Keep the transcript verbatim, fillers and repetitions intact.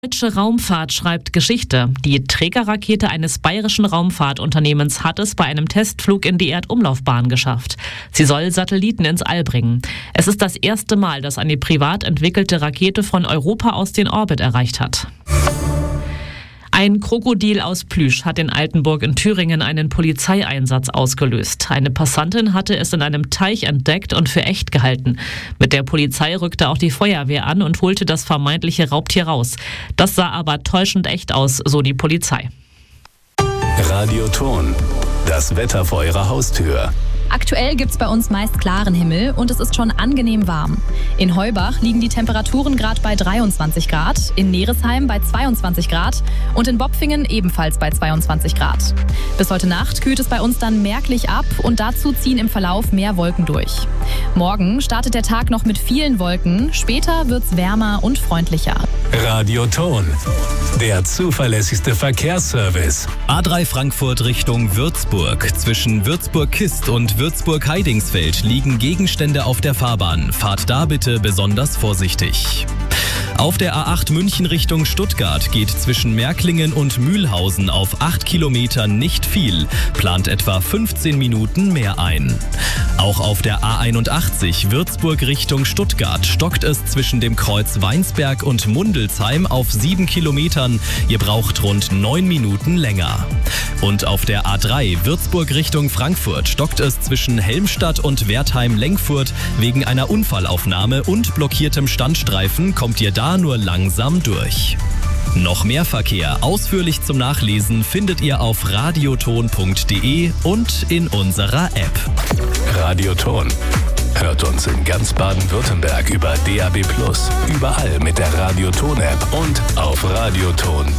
Deutsche Raumfahrt schreibt Geschichte. Die Trägerrakete eines bayerischen Raumfahrtunternehmens hat es bei einem Testflug in die Erdumlaufbahn geschafft. Sie soll Satelliten ins All bringen. Es ist das erste Mal, dass eine privat entwickelte Rakete von Europa aus den Orbit erreicht hat. Ein Krokodil aus Plüsch hat in Altenburg in Thüringen einen Polizeieinsatz ausgelöst. Eine Passantin hatte es in einem Teich entdeckt und für echt gehalten. Mit der Polizei rückte auch die Feuerwehr an und holte das vermeintliche Raubtier raus. Das sah aber täuschend echt aus, so die Polizei. Radioton, das Wetter vor Ihrer Haustür. Aktuell gibt's bei uns meist klaren Himmel und es ist schon angenehm warm. In Heubach liegen die Temperaturen gerade bei dreiundzwanzig Grad, in Neresheim bei zweiundzwanzig Grad und in Bopfingen ebenfalls bei zweiundzwanzig Grad. Bis heute Nacht kühlt es bei uns dann merklich ab und dazu ziehen im Verlauf mehr Wolken durch. Morgen startet der Tag noch mit vielen Wolken, später wird's wärmer und freundlicher. Radioton, der zuverlässigste Verkehrsservice. A drei Frankfurt Richtung Würzburg. Zwischen Würzburg-Kist und Würzburg-Heidingsfeld liegen Gegenstände auf der Fahrbahn. Fahrt da bitte besonders vorsichtig. Auf der A acht München Richtung Stuttgart geht zwischen Märklingen und Mühlhausen auf acht Kilometern nicht viel, plant etwa fünfzehn Minuten mehr ein. Auch auf der A einundachtzig Würzburg Richtung Stuttgart stockt es zwischen dem Kreuz Weinsberg und Mundelsheim auf sieben Kilometern. Ihr braucht rund neun Minuten länger. Und auf der A drei Würzburg Richtung Frankfurt stockt es zwischen Helmstadt und Wertheim-Lenkfurt. Wegen einer Unfallaufnahme und blockiertem Standstreifen kommt ihr da nur langsam durch. Noch mehr Verkehr ausführlich zum Nachlesen findet ihr auf radioton punkt de und in unserer App. Radioton. Hört uns in ganz Baden-Württemberg über D A B plus, überall mit der Radioton-App und auf radioton punkt